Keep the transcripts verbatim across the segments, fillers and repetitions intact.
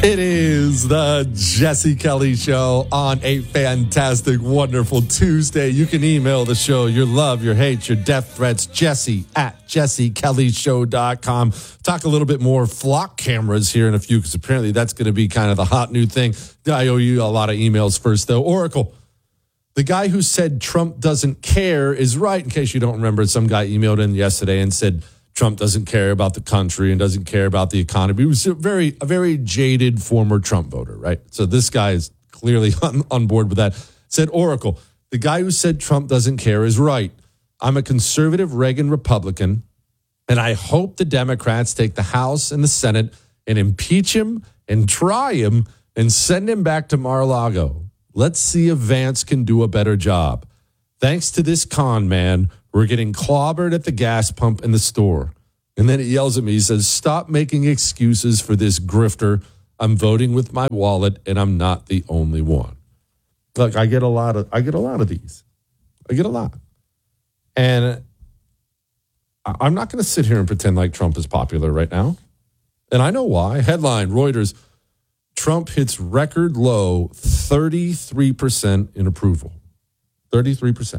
It is the Jesse Kelly Show on a fantastic, wonderful Tuesday. You can email the show your love, your hate, your death threats, Jesse at jesse kelly show dot com. Talk a little bit more flock cameras here in a few, because apparently that's going to be kind of the hot new thing. I owe you a lot of emails first, though. Oracle, the guy who said Trump doesn't care is right. In case you don't remember, some guy emailed in yesterday and said Trump doesn't care about the country and doesn't care about the economy. He was a very, a very jaded former Trump voter, right? So this guy is clearly on, on board with that. Said Oracle, the guy who said Trump doesn't care is right. I'm a conservative Reagan Republican, and I hope the Democrats take the House and the Senate and impeach him and try him and send him back to Mar-a-Lago. Let's see if Vance can do a better job. Thanks to this con man, we're getting clobbered at the gas pump in the store. And then he yells at me. He says, stop making excuses for this grifter. I'm voting with my wallet, and I'm not the only one. Look, I get a lot of I get a lot of these. I get a lot. And I'm not going to sit here and pretend like Trump is popular right now. And I know why. Headline, Reuters, Trump hits record low thirty-three percent in approval. thirty-three percent.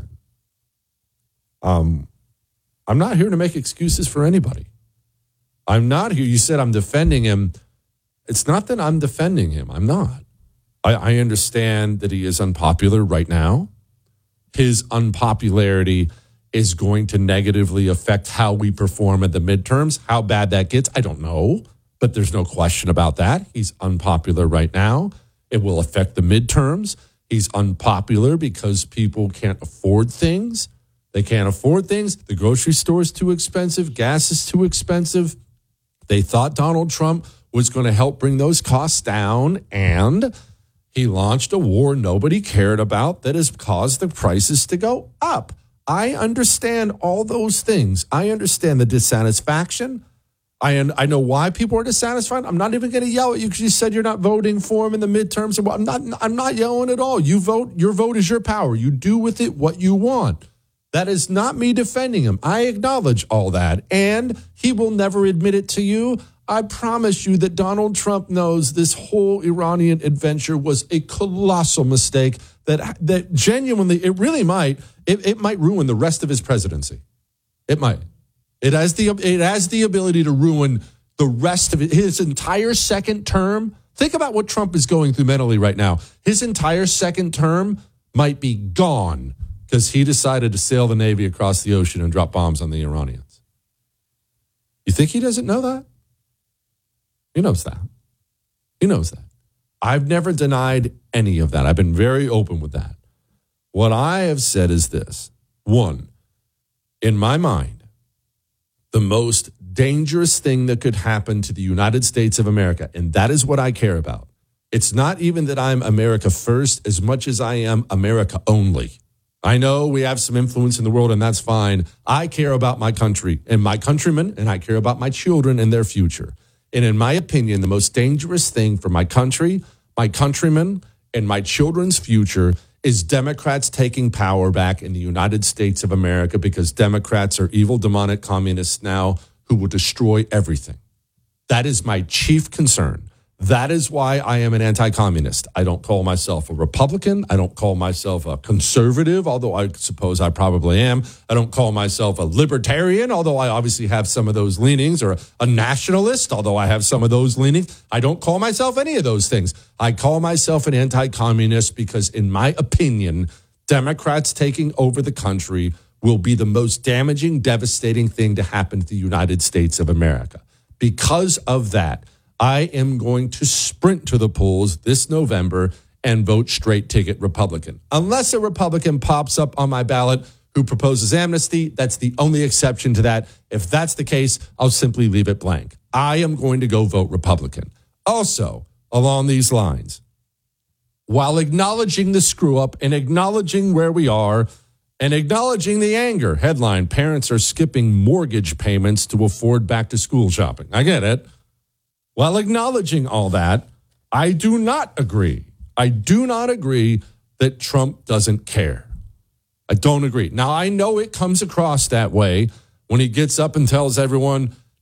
Um, I'm not here to make excuses for anybody. I'm not here. You said I'm defending him. It's not that I'm defending him. I'm not. I, I understand that he is unpopular right now. His unpopularity is going to negatively affect how we perform at the midterms. How bad that gets, I don't know. But there's no question about that. He's unpopular right now. It will affect the midterms. He's unpopular because people can't afford things. They can't afford things. The grocery store is too expensive. Gas is too expensive. They thought Donald Trump was going to help bring those costs down, and he launched a war nobody cared about that has caused the prices to go up. I understand all those things. I understand the dissatisfaction. I I know why people are dissatisfied. I'm not even going to yell at you because you said you're not voting for him in the midterms. I'm not. I'm not yelling at all. You vote. Your vote is your power. You do with it what you want. That is not me defending him. I acknowledge all that, and he will never admit it to you. I promise you that Donald Trump knows this whole Iranian adventure was a colossal mistake. That that genuinely, it really might. It, it might ruin the rest of his presidency. It might. It has the it has the ability to ruin the rest of it, his entire second term. Think about what Trump is going through mentally right now. His entire second term might be gone because he decided to sail the Navy across the ocean and drop bombs on the Iranians. You think he doesn't know that? He knows that. He knows that. I've never denied any of that. I've been very open with that. What I have said is this. One, in my mind, the most dangerous thing that could happen to the United States of America, and that is what I care about. It's not even that I'm America first as much as I am America only. I know we have some influence in the world, and that's fine. I care about my country and my countrymen, and I care about my children and their future. And in my opinion, the most dangerous thing for my country, my countrymen, and my children's future is Democrats taking power back in the United States of America, because Democrats are evil, demonic communists now who will destroy everything. That is my chief concern. That is why I am an anti-communist. I don't call myself a Republican. I don't call myself a conservative, although I suppose I probably am. I don't call myself a libertarian, although I obviously have some of those leanings, or a nationalist, although I have some of those leanings. I don't call myself any of those things. I call myself an anti-communist because, in my opinion, Democrats taking over the country will be the most damaging, devastating thing to happen to the United States of America. Because of that, I am going to sprint to the polls this November and vote straight ticket Republican. Unless a Republican pops up on my ballot who proposes amnesty, that's the only exception to that. If that's the case, I'll simply leave it blank. I am going to go vote Republican. Also, along these lines, while acknowledging the screw up and acknowledging where we are and acknowledging the anger, headline, parents are skipping mortgage payments to afford back to school shopping. I get it. While acknowledging all that, I do not agree. I do not agree that Trump doesn't care. I don't agree. Now, I know it comes across that way when he gets up and tells everyone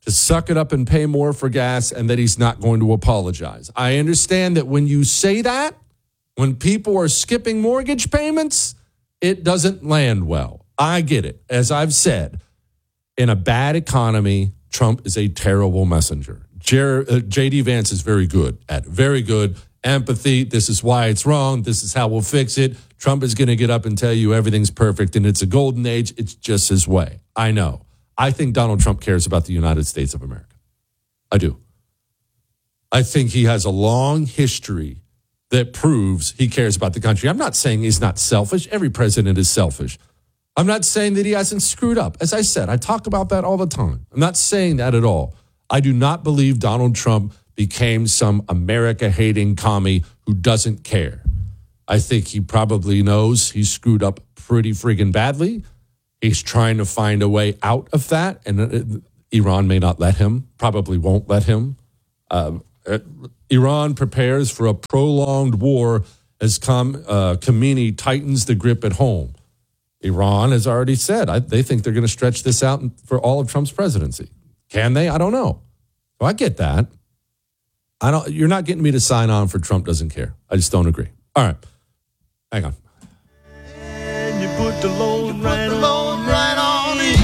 to suck it up and pay more for gas and that he's not going to apologize. I understand that when you say that, when people are skipping mortgage payments, it doesn't land well. I get it. As I've said, in a bad economy, Trump is a terrible messenger. Jer- uh, J D Vance is very good at it. Very good. Empathy. This is why it's wrong. This is how we'll fix it. Trump is going to get up and tell you everything's perfect and it's a golden age. It's just his way. I know. I think Donald Trump cares about the United States of America. I do. I think he has a long history that proves he cares about the country. I'm not saying he's not selfish. Every president is selfish. I'm not saying that he hasn't screwed up. As I said, I talk about that all the time. I'm not saying that at all. I do not believe Donald Trump became some America-hating commie who doesn't care. I think he probably knows he screwed up pretty friggin' badly. He's trying to find a way out of that, and Iran may not let him, probably won't let him. Uh, Iran prepares for a prolonged war as Kham- uh, Khamenei tightens the grip at home. Iran has already said I, they think they're going to stretch this out for all of Trump's presidency. Can they? I don't know. So I get that. I don't. You're not getting me to sign on for Trump doesn't care. I just don't agree. All right. Hang on. And you put the load right on, right on it.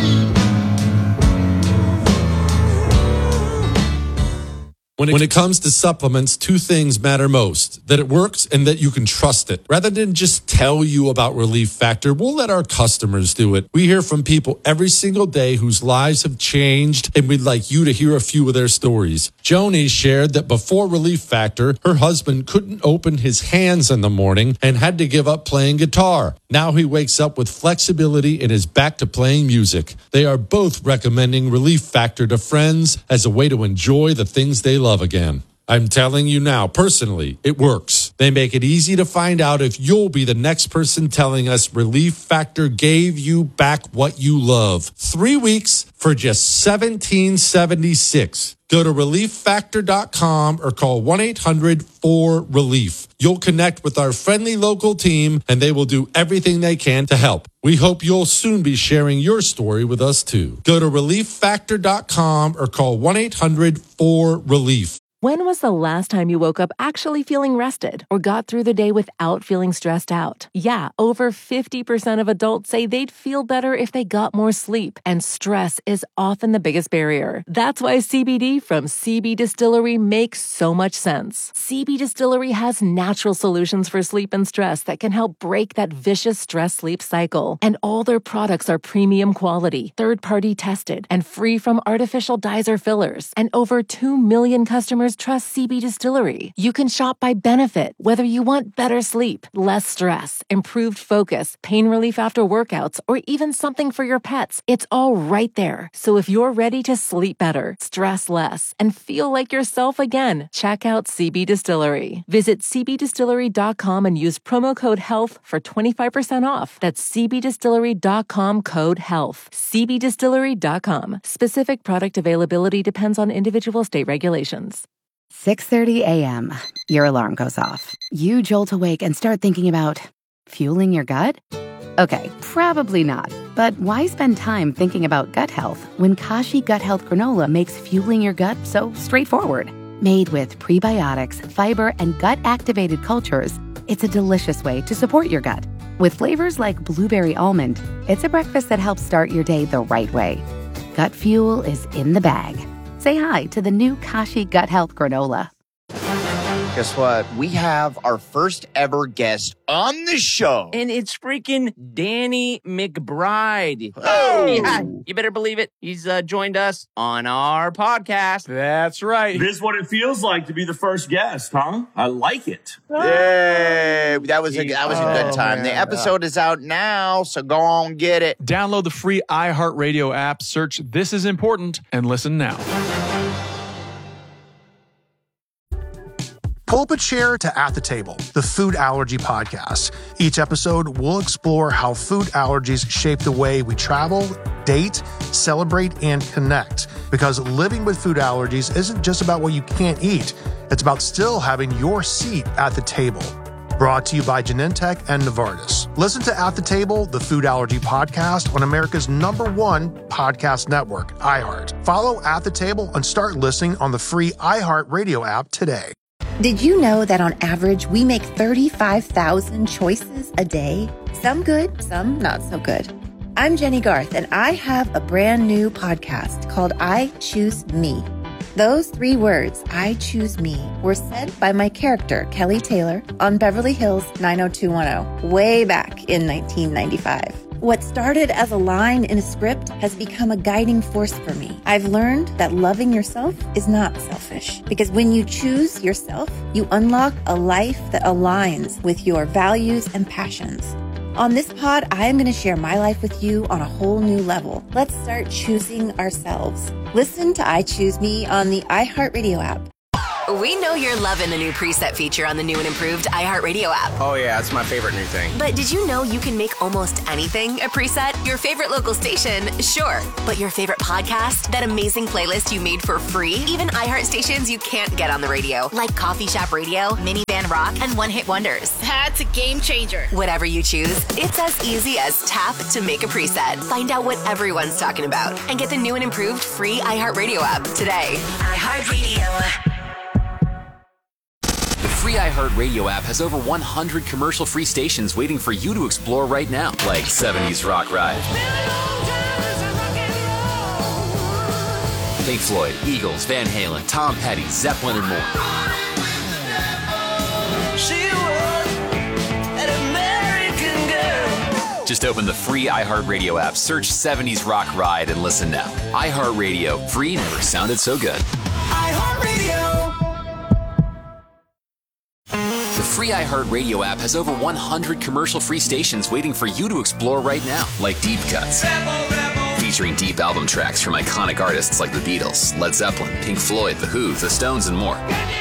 When it, when it comes to supplements, two things matter most: that it works and that you can trust it. Rather than just tell you about Relief Factor, we'll let our customers do it. We hear from people every single day whose lives have changed, and we'd like you to hear a few of their stories. Joni shared that before Relief Factor, her husband couldn't open his hands in the morning and had to give up playing guitar. Now he wakes up with flexibility and is back to playing music. They are both recommending Relief Factor to friends as a way to enjoy the things they love again. I'm telling you now, personally, it works. They make it easy to find out if you'll be the next person telling us Relief Factor gave you back what you love. Three weeks for just seventeen seventy-six. Go to relief factor dot com or call one eight hundred four relief. You'll connect with our friendly local team and they will do everything they can to help. We hope you'll soon be sharing your story with us too. Go to relief factor dot com or call one eight hundred four relief. When was the last time you woke up actually feeling rested or got through the day without feeling stressed out? Yeah, over fifty percent of adults say they'd feel better if they got more sleep, and stress is often the biggest barrier. That's why C B D from C B Distillery makes so much sense. C B Distillery has natural solutions for sleep and stress that can help break that vicious stress-sleep cycle. And all their products are premium quality, third-party tested, and free from artificial dyes or fillers. And over two million customers trust C B Distillery. You can shop by benefit, whether you want better sleep, less stress, improved focus, pain relief after workouts, or even something for your pets. It's all right there. So if you're ready to sleep better, stress less, and feel like yourself again, check out C B Distillery. Visit c b distillery dot com and use promo code HEALTH for twenty-five percent off. That's c b distillery dot com code HEALTH. c b distillery dot com. Specific product availability depends on individual state regulations. six thirty a.m. Your alarm goes off. You jolt awake and start thinking about fueling your gut? Okay, probably not. But why spend time thinking about gut health when Kashi Gut Health Granola makes fueling your gut so straightforward? Made with prebiotics, fiber, and gut-activated cultures, it's a delicious way to support your gut. With flavors like blueberry almond, it's a breakfast that helps start your day the right way. Gut fuel is in the bag. Say hi to the new Kashi Gut Health Granola. Guess what? We have our first ever guest on the show. And it's freaking Danny McBride. Oh! Yeah, you better believe it. He's uh, joined us on our podcast. That's right. This is what it feels like to be the first guest, huh? I like it. Yay! That was a, that was a good Oh, time. man. The episode is out now, so go on get it. Download the free iHeartRadio app, search This Is Important, and listen now. Pull up a chair to At the Table, the food allergy podcast. Each episode, we'll explore how food allergies shape the way we travel, date, celebrate, and connect. Because living with food allergies isn't just about what you can't eat. It's about still having your seat at the table. Brought to you by Genentech and Novartis. Listen to At the Table, the Food Allergy Podcast on America's number one podcast network, iHeart. Follow At the Table and start listening on the free iHeart Radio app today. Did you know that on average, we make thirty-five thousand choices a day? Some good, some not so good. I'm Jenny Garth, and I have a brand new podcast called I Choose Me. Those three words, I choose me, were said by my character, Kelly Taylor, on Beverly Hills nine oh two one oh, way back in nineteen ninety-five. What started as a line in a script has become a guiding force for me. I've learned that loving yourself is not selfish, because when you choose yourself, you unlock a life that aligns with your values and passions. On this pod, I am going to share my life with you on a whole new level. Let's start choosing ourselves. Listen to I Choose Me on the iHeartRadio app. We know you're loving the new preset feature on the new and improved iHeartRadio app. Oh yeah, it's my favorite new thing. But did you know you can make almost anything a preset? Your favorite local station, sure. But your favorite podcast? That amazing playlist you made for free? Even iHeart stations you can't get on the radio, like Coffee Shop Radio, Minivan Rock, and One Hit Wonders. That's a game changer. Whatever you choose, it's as easy as tap to make a preset. Find out what everyone's talking about and get the new and improved free iHeartRadio app today. iHeartRadio. The free iHeartRadio app has over one hundred commercial-free stations waiting for you to explore right now, like seventies Rock Ride, Pink Floyd, Eagles, Van Halen, Tom Petty, Zeppelin, and more. She was an American girl. Just open the free iHeartRadio app, search seventies Rock Ride, and listen now. iHeartRadio, free never sounded so good. iHeartRadio. The free iHeartRadio app has over one hundred commercial-free stations waiting for you to explore right now, like Deep Cuts, featuring deep album tracks from iconic artists like the Beatles, Led Zeppelin, Pink Floyd, The Who, The Stones, and more.